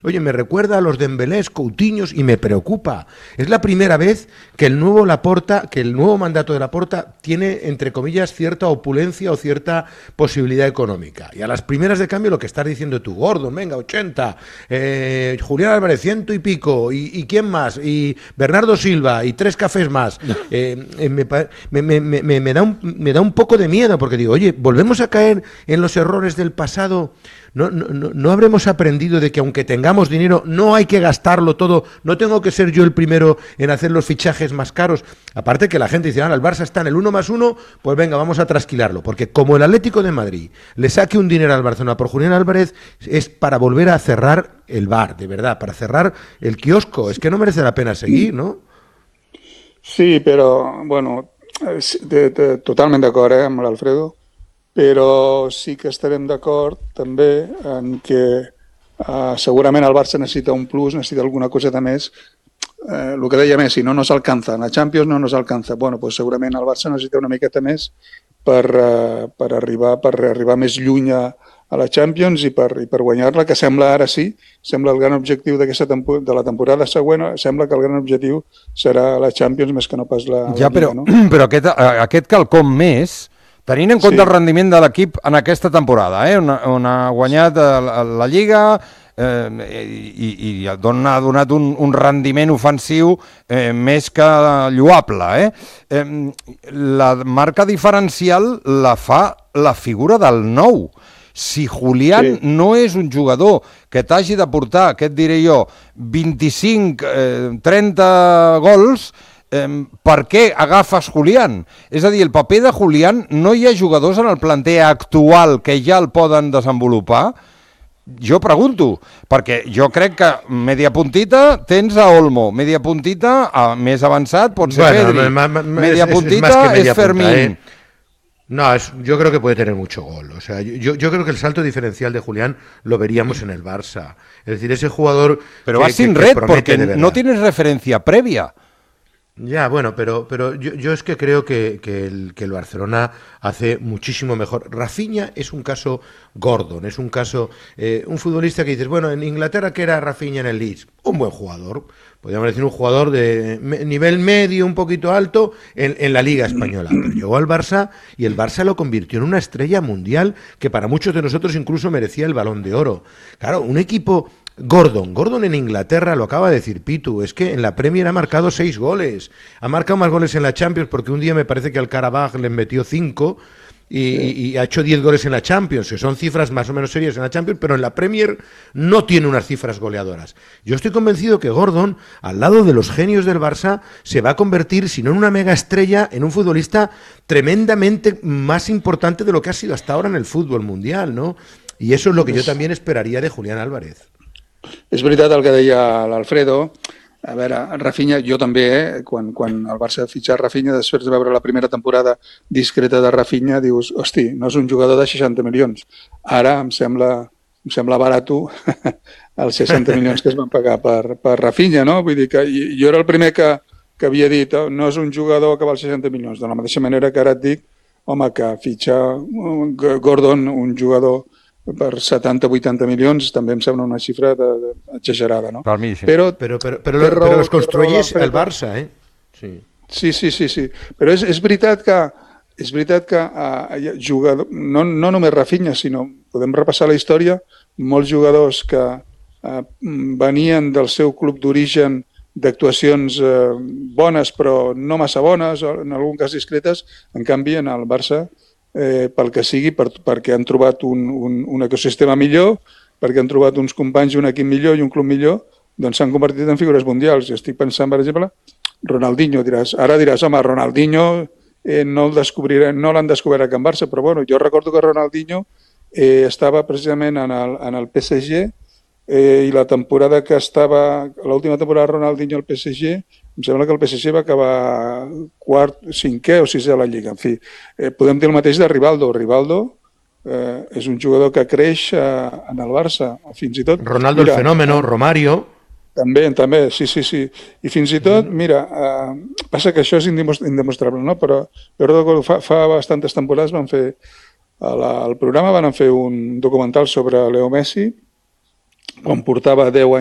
Oye, me recuerda a los Dembélés, Coutinhos y me preocupa. Es la primera vez que el nuevo Laporta, que el nuevo mandato de Laporta tiene, entre comillas, cierta opulencia o cierta posibilidad económica. Y a las primeras de cambio lo que estás diciendo tú, Gordon, venga, 80, Julián Álvarez, ciento y pico, y quién más, y Bernardo Silva, y 3 cafés más. Me da un poco de miedo porque digo, oye, volvemos a caer en los errores del pasado. No habremos aprendido de que aunque tengamos dinero, no hay que gastarlo todo, no tengo que ser yo el primero en hacer los fichajes más caros. Aparte que la gente dice, el Barça está en el 1+1, pues venga, vamos a trasquilarlo. Porque como el Atlético de Madrid le saque un dinero al Barcelona por Julián Álvarez, es para volver a cerrar el bar, de verdad, para cerrar el kiosco. Es que no merece la pena seguir, ¿no? Sí, però, bueno, totalment d'acord amb l'Alfredo, però sí que estarem d'acord també en que segurament el Barça necessita un plus, necessita alguna coseta més. El que deia Messi, no nos alcanza, la Champions no nos alcanza. Bueno, pues segurament el Barça necessita una miqueta més per arribar més lluny a la Champions i per guanyar-la, que sembla ara sí, sembla el gran objectiu de la temporada següent, sembla que el gran objectiu serà la Champions més que no pas la Lliga, no? Però aquest quelcom més, tenint en compte el rendiment de l'equip en aquesta temporada, on ha guanyat la Lliga i ha donat un rendiment ofensiu més que lloable. La marca diferencial la fa la figura del nou. Si Julián no és un jugador que t'hagi de portar, què et diré jo, 25, 30 gols, per què agafes Julián? És a dir, el paper de Julián, no hi ha jugadors en el planter actual que ja el poden desenvolupar? Jo pregunto, perquè jo crec que media puntita tens a Olmo, media puntita més avançat pot ser Pedri, media puntita és Fermín. No, yo creo que puede tener mucho gol. O sea, yo creo que el salto diferencial de Julián lo veríamos en el Barça. Es decir, ese jugador... Pero vas sin red porque no tienes referencia previa. Ya, bueno, pero yo es que creo que el Barcelona hace muchísimo mejor. Rafinha es un caso Gordon, es un caso... un futbolista que dices, bueno, en Inglaterra, ¿qué era Rafinha en el Leeds? Un buen jugador. Podríamos decir un jugador de nivel medio, un poquito alto, en la Liga Española. Pero llegó al Barça y el Barça lo convirtió en una estrella mundial que para muchos de nosotros incluso merecía el Balón de Oro. Claro, un equipo... Gordon en Inglaterra, lo acaba de decir Pitu, es que en la Premier ha marcado 6 goles. Ha marcado más goles en la Champions porque un día me parece que al Karabaj le metió 5 y ha hecho 10 goles en la Champions, que son cifras más o menos serias en la Champions, pero en la Premier no tiene unas cifras goleadoras. Yo estoy convencido que Gordon, al lado de los genios del Barça, se va a convertir, si no en una mega estrella, en un futbolista tremendamente más importante de lo que ha sido hasta ahora en el fútbol mundial, ¿no? Y eso es lo que yo también esperaría de Julián Álvarez. És veritat el que deia l'Alfredo. A veure, Rafinha, jo també, quan el Barça ha fitxat Rafinha, després de veure la primera temporada discreta de Rafinha, dius, hosti, no és un jugador de 60 milions. Ara em sembla barato els 60 milions que es van pagar per Rafinha, no? Vull dir que jo era el primer que havia dit, no és un jugador que val 60 milions. De la mateixa manera que ara et dic, home, que fitxar Gordon, un jugador per 70-80 milions també em sembla una xifra exagerada, no? Per mi, sí. Pero los construyes el Barça, ¿eh? Sí. Però és veritat que jugador, no només Rafinha, sinó podem repassar la història, molts jugadors que venien del seu club d'origen d'actuacions bones però no massa bones, en algun cas discretes, en canvi en el Barça pel que sigui, perquè han trobat un ecosistema millor, perquè han trobat uns companys i un equip millor i un club millor, doncs s'han convertit en figures mundials. Jo estic pensant, per exemple, Ronaldinho. Ara diràs, home, Ronaldinho no l'han descobert a Can Barça, però bueno, jo recordo que Ronaldinho estava precisament en el PSG i la temporada que estava, l'última temporada de Ronaldinho al PSG, em sembla que el PSG va acabar quart, cinquè o sisè a la Lliga. En fi, podem dir el mateix de Rivaldo. Rivaldo és un jugador que creix en el Barça, fins i tot... Ronaldo el fenómeno, Romario... També, sí. I fins i tot, mira, passa que això és indemostrable, no? Però jo recordo que fa bastantes temporades van fer, al programa van fer un documental sobre Leo Messi quan portava 10